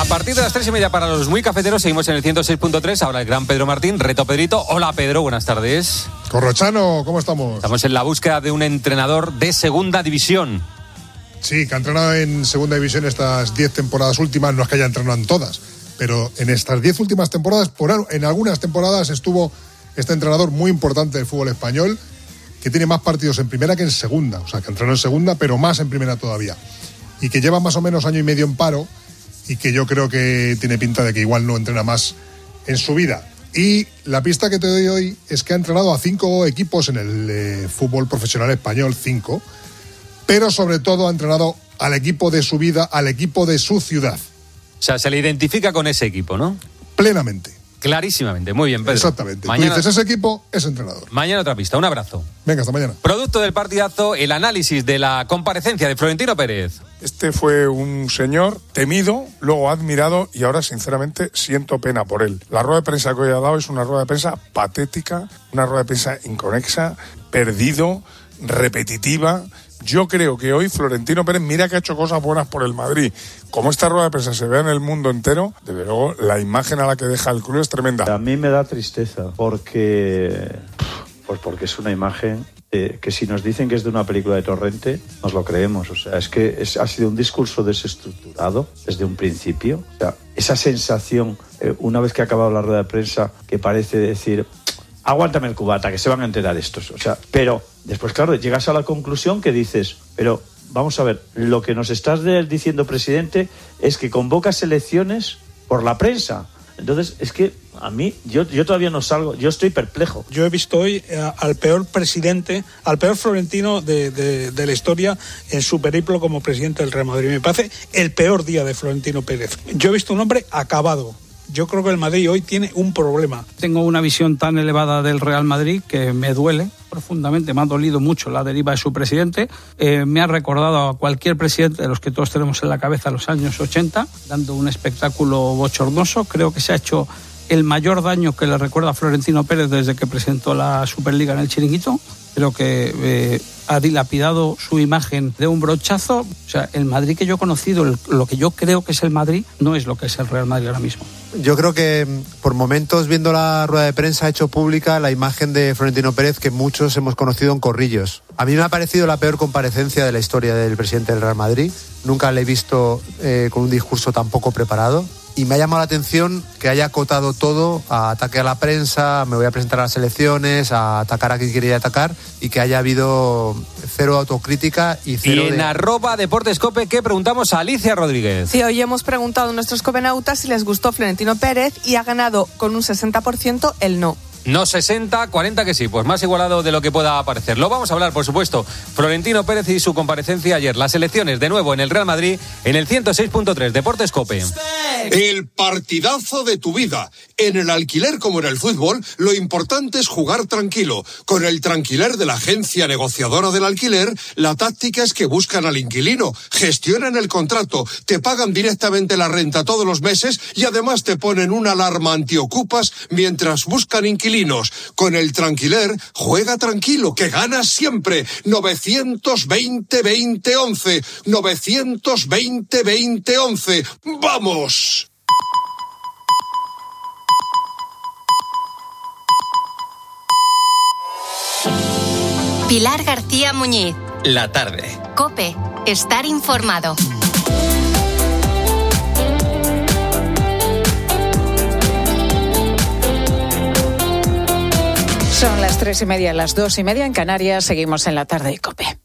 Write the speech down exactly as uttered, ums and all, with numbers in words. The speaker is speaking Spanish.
A partir de las tres y media para los muy cafeteros seguimos en el ciento seis punto tres. Ahora el gran Pedro Martín, reto Pedrito. Hola Pedro, buenas tardes. Corrochano, ¿cómo estamos? Estamos en la búsqueda de un entrenador de segunda división. Sí, que ha entrenado en segunda división estas diez temporadas últimas. No es que haya entrenado en todas, pero en estas diez últimas temporadas, por, en algunas temporadas estuvo este entrenador muy importante del fútbol español, que tiene más partidos en primera que en segunda. O sea, que entrenó en segunda, pero más en primera todavía. Y que lleva más o menos año y medio en paro, y que yo creo que tiene pinta de que igual no entrena más en su vida. Y la pista que te doy hoy es que ha entrenado a cinco equipos en el eh, fútbol profesional español, cinco, pero sobre todo ha entrenado al equipo de su vida, al equipo de su ciudad. O sea, se le identifica con ese equipo, ¿no? Plenamente. Clarísimamente, muy bien, Pedro. Exactamente. Mañana... Tú dices, ese equipo es entrenador. Mañana otra pista, un abrazo. Venga, hasta mañana. Producto del partidazo, el análisis de la comparecencia de Florentino Pérez. Este fue un señor temido, luego admirado y ahora sinceramente siento pena por él. La rueda de prensa que hoy ha dado es una rueda de prensa patética, una rueda de prensa inconexa, perdido, repetitiva. Yo creo que hoy Florentino Pérez, mira que ha hecho cosas buenas por el Madrid. Como esta rueda de prensa se ve en el mundo entero, desde luego la imagen a la que deja el club es tremenda. A mí me da tristeza porque, pues porque es una imagen eh, que si nos dicen que es de una película de Torrente, nos lo creemos. O sea, es que es, ha sido un discurso desestructurado desde un principio. O sea, esa sensación, eh, una vez que ha acabado la rueda de prensa, que parece decir... aguántame el cubata, que se van a enterar estos. O sea, pero después, claro, llegas a la conclusión que dices, pero vamos a ver, lo que nos estás diciendo, presidente, es que convocas elecciones por la prensa. Entonces, es que a mí, yo, yo todavía no salgo, yo estoy perplejo. Yo he visto hoy eh, al peor presidente, al peor Florentino de, de, de la historia en su periplo como presidente del Real Madrid. Me parece el peor día de Florentino Pérez. Yo he visto un hombre acabado. Yo creo que el Madrid hoy tiene un problema. Tengo una visión tan elevada del Real Madrid que me duele profundamente, me ha dolido mucho la deriva de su presidente. Eh, me ha recordado a cualquier presidente de los que todos tenemos en la cabeza los años ochenta, dando un espectáculo bochornoso. Creo que se ha hecho el mayor daño que le recuerda a Florentino Pérez desde que presentó la Superliga en el Chiringuito. Creo que eh, ha dilapidado su imagen de un brochazo. O sea, el Madrid que yo he conocido, el, lo que yo creo que es el Madrid, no es lo que es el Real Madrid ahora mismo. Yo creo que por momentos, viendo la rueda de prensa, ha hecho pública la imagen de Florentino Pérez que muchos hemos conocido en Corrillos. A mí me ha parecido la peor comparecencia de la historia del presidente del Real Madrid. Nunca le he visto eh, con un discurso tan poco preparado. Y me ha llamado la atención que haya acotado todo a ataque a la prensa, me voy a presentar a las elecciones, a atacar a quien quería atacar, y que haya habido cero autocrítica y cero Y en de... arroba Deportes Cope, ¿qué preguntamos a Alicia Rodríguez? Sí, hoy hemos preguntado a nuestros copenautas si les gustó Florentino Pérez y ha ganado con un sesenta por ciento el no. No sesenta, cuarenta que sí, pues más igualado de lo que pueda parecer. Lo vamos a hablar, por supuesto. Florentino Pérez y su comparecencia ayer. Las elecciones de nuevo en el Real Madrid en el ciento seis punto tres Deportes Cope. El partidazo de tu vida. En el alquiler como en el fútbol, lo importante es jugar tranquilo. Con el Tranquiler de la agencia negociadora del alquiler, la táctica es que buscan al inquilino, gestionan el contrato, te pagan directamente la renta todos los meses y además te ponen una alarma antiocupas mientras buscan inquilinos. Con el Tranquiler, juega tranquilo, que ganas siempre. novecientos veinte veinte once. novecientos veinte veinte once. ¡Vamos! Pilar García Muñiz. La tarde. COPE. Estar informado. Son las tres y media, las dos y media en Canarias. Seguimos en la tarde de COPE.